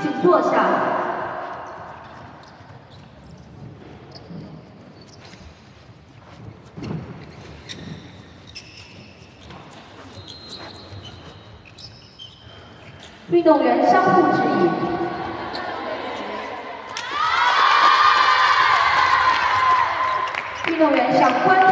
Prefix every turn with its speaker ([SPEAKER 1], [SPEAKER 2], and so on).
[SPEAKER 1] 请坐下。运动员相互指引。运动员向观众